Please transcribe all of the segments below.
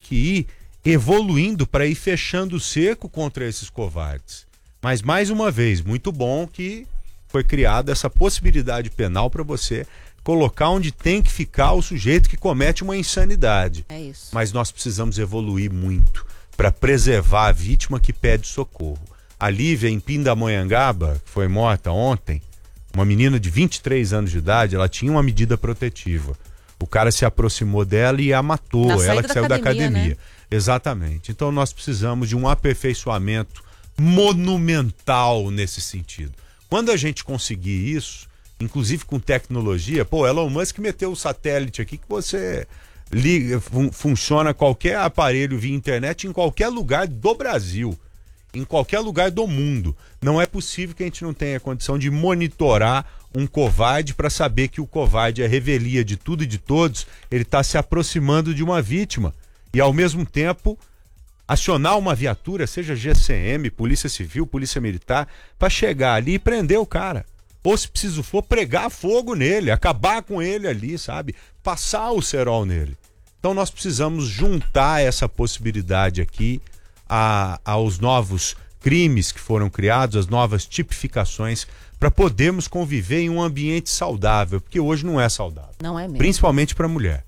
que ir evoluindo para ir fechando o cerco contra esses covardes. Mas, mais uma vez, muito bom que foi criada essa possibilidade penal para você colocar onde tem que ficar o sujeito que comete uma insanidade. É isso. Mas nós precisamos evoluir muito para preservar a vítima que pede socorro. A Lívia, em Pindamonhangaba, que foi morta ontem, uma menina de 23 anos de idade, ela tinha uma medida protetiva. O cara se aproximou dela e a matou, ela que saiu da academia. Né? Exatamente. Então nós precisamos de um aperfeiçoamento monumental nesse sentido. Quando a gente conseguir isso, inclusive com tecnologia, Elon Musk meteu o satélite aqui que você liga, funciona qualquer aparelho via internet em qualquer lugar do Brasil, em qualquer lugar do mundo. Não é possível que a gente não tenha condição de monitorar um covarde para saber que o covarde é revelia de tudo e de todos, ele está se aproximando de uma vítima e ao mesmo tempo acionar uma viatura, seja GCM, Polícia Civil, Polícia Militar, para chegar ali e prender o cara. Ou, se preciso for, pregar fogo nele, acabar com ele ali, sabe? Passar o cerol nele. Então nós precisamos juntar essa possibilidade aqui aos novos crimes que foram criados, as novas tipificações, para podermos conviver em um ambiente saudável, porque hoje não é saudável. Não é mesmo. Principalmente para a mulher.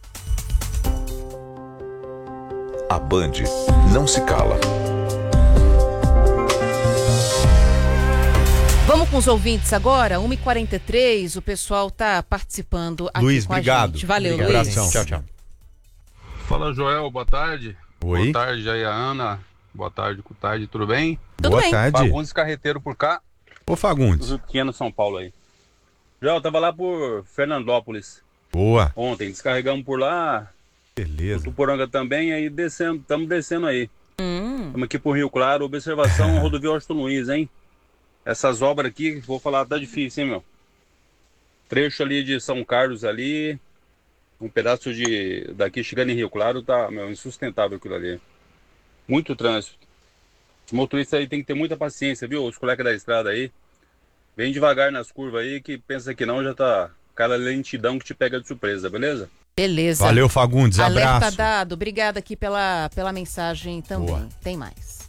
A Band não se cala. Vamos com os ouvintes agora, 1h43, o pessoal tá participando aqui Luiz, com obrigado. a gente. Valeu, obrigado. Luiz. Abração. Tchau, tchau. Fala, Joel, boa tarde. Oi. Boa tarde aí, a Ana. Boa tarde, tudo bem? Tudo Boa bem. tarde. Fagundes Carreteiro por cá. Ô, Fagundes. Do Pequeno São Paulo aí. Joel, tava lá por Fernandópolis Boa. ontem, descarregamos por lá. Beleza. Tuporanga também, aí descendo, estamos descendo aí. Estamos aqui por Rio Claro, observação rodovia Washington Luiz, hein? Essas obras aqui, vou falar, tá difícil, hein, meu? Trecho ali de São Carlos ali, um pedaço daqui chegando em Rio Claro, tá, meu, insustentável aquilo ali. Muito trânsito. Os motoristas aí tem que ter muita paciência, viu? Os colegas da estrada aí, vem devagar nas curvas aí, que pensa que não, já tá aquela lentidão que te pega de surpresa, beleza? Beleza. Valeu, Fagundes. Alerta Abraço. dado. Obrigada aqui pela mensagem também. Boa. Tem mais.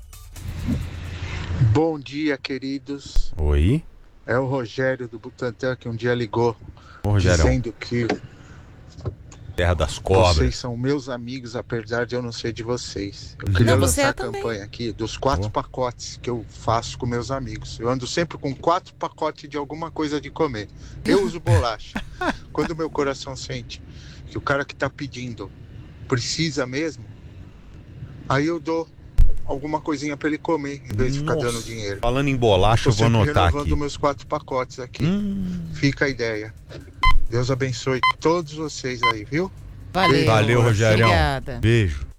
Bom dia, queridos. Oi. É o Rogério do Butantã que um dia ligou Ô, Rogério. dizendo que Terra das cobras. vocês são meus amigos, apesar de eu não ser de vocês. Eu queria Não, você lançar é a também. campanha aqui dos 4 pacotes que eu faço com meus amigos. Eu ando sempre com 4 pacotes de alguma coisa de comer. Eu uso bolacha. Quando meu coração sente que o cara que tá pedindo precisa mesmo, aí eu dou alguma coisinha pra ele comer, em vez de ficar dando dinheiro. Falando em bolacha, eu Tô vou sempre anotar renovando aqui. meus 4 pacotes aqui. Fica a ideia. Deus abençoe todos vocês aí, viu? Valeu. Valeu, Rogério. Obrigada. Beijo.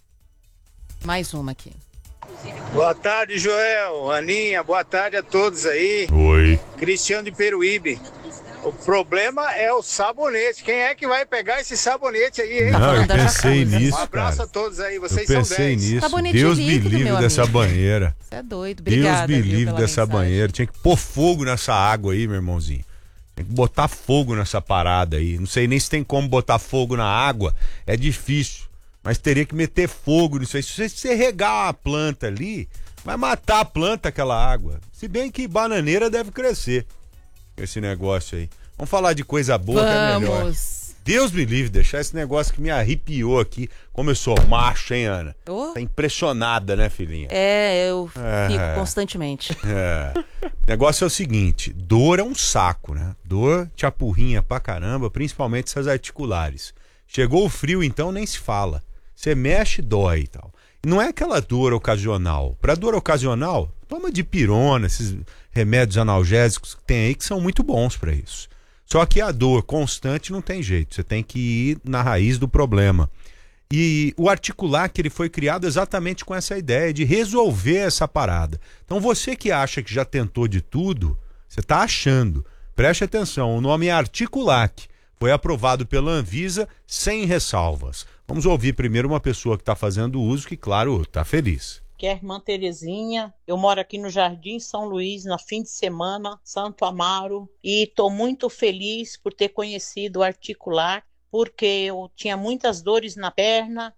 Mais uma aqui. Boa tarde, Joel, Aninha, boa tarde a todos aí. Oi. Cristiano de Peruíbe. O problema é o sabonete. Quem é que vai pegar esse sabonete aí, hein? Tá Não, eu falando da pensei Jacuzzi. nisso, Um abraço cara. a todos aí, Eu vocês são pensei 10. nisso. Sabonete Deus me líquido, livre meu dessa amigo. banheira. Você é doido. Obrigada. Deus me viu, livre pela dessa mensagem. banheira. Tinha que pôr fogo nessa água aí, meu irmãozinho. Tem que botar fogo nessa parada aí. Não sei nem se tem como botar fogo na água. É difícil. Mas teria que meter fogo nisso aí. Se você regar uma planta ali, vai matar a planta aquela água. Se bem que bananeira deve crescer. Esse negócio aí. Vamos falar de coisa boa que é melhor. Vamos. Deus me livre, deixar esse negócio que me arrepiou aqui. Como eu sou macho, hein, Ana? Oh. Tá impressionada, né, filhinha? Eu fico constantemente. O negócio é o seguinte, dor é um saco, né? Dor te apurrinha pra caramba, principalmente essas articulares. Chegou o frio, então nem se fala. Você mexe, dói e tal. Não é aquela dor ocasional. Pra dor ocasional, toma dipirona, esses remédios analgésicos que tem aí que são muito bons pra isso. Só que a dor constante não tem jeito, você tem que ir na raiz do problema. E o articular que ele foi criado exatamente com essa ideia de resolver essa parada. Então você que acha que já tentou de tudo, você está achando. Preste atenção, o nome é Articulac. Foi aprovado pela Anvisa sem ressalvas. Vamos ouvir primeiro uma pessoa que está fazendo uso, que claro, está feliz. Que é a irmã Terezinha. Eu moro aqui no Jardim São Luís, na fim de semana, Santo Amaro, e estou muito feliz por ter conhecido o Articular, porque eu tinha muitas dores na perna